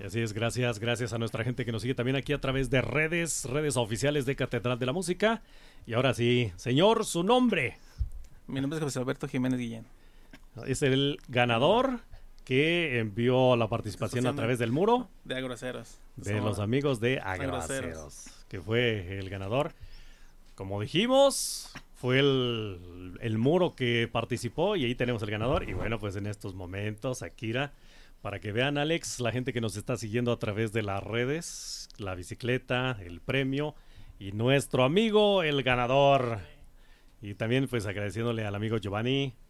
Así es, gracias a nuestra gente que nos sigue también aquí a través de redes oficiales de Catedral de la Música. Y ahora sí, señor, su nombre. Mi nombre es José Alberto Jiménez Guillén. Es el ganador que envió la participación a través del muro de Agroceros. De los amigos de Agroceros, que fue el ganador. Como dijimos, fue el muro que participó y ahí tenemos el ganador. Y bueno, pues en estos momentos, Akira, para que vean, Alex, la gente que nos está siguiendo a través de las redes, la bicicleta, el premio y nuestro amigo, el ganador. Y también pues agradeciéndole al amigo Giovanni